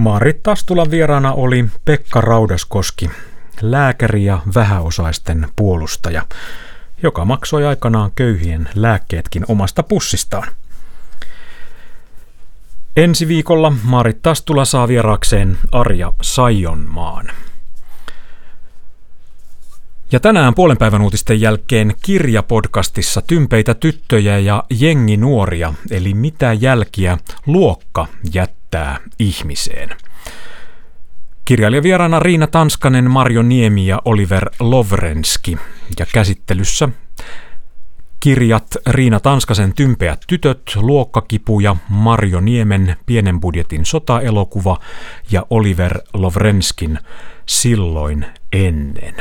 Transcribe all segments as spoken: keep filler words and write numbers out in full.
Maarit Tastulan vieraana oli Pekka Raudaskoski, lääkäri ja vähäosaisten puolustaja, joka maksoi aikanaan köyhien lääkkeetkin omasta pussistaan. Ensi viikolla Maarit Tastula saa vieraakseen Arja Saijonmaan. Ja tänään puolen päivän uutisten jälkeen kirjapodcastissa Tympeitä tyttöjä ja jengi nuoria, eli mitä jälkiä luokka jättää ihmiseen. Kirjailijavieraana Riina Tanskanen, Marjo Niemi ja Oliver Lovrenski. Ja käsittelyssä kirjat Riina Tanskasen Tympeät tytöt, Luokkakipu ja Marjo Niemen pienen budjetin sotaelokuva ja Oliver Lovrenskin Silloin ennen.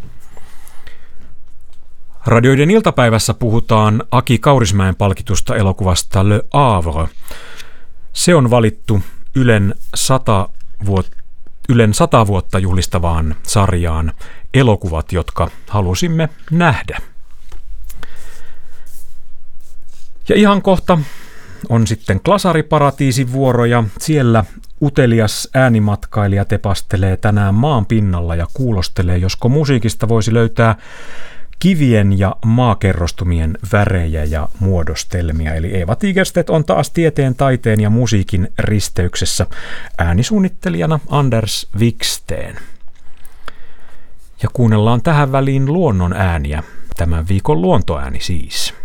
Radioiden iltapäivässä puhutaan Aki Kaurismäen palkitusta elokuvasta Le Havre. Se on valittu Ylen sata, vuot- Ylen sata vuotta juhlistavaan sarjaan elokuvat, jotka halusimme nähdä. Ja ihan kohta on sitten Glasariparatiisin vuoro ja siellä utelias äänimatkailija tepastelee tänään maan pinnalla ja kuulostelee, josko musiikista voisi löytää kivien ja maakerrostumien värejä ja muodostelmia. Eli Eeva Tigerstedt on taas tieteen, taiteen ja musiikin risteyksessä äänisuunnittelijana Anders Wiksten. Ja kuunnellaan tähän väliin luonnon ääniä, tämän viikon luontoääni siis.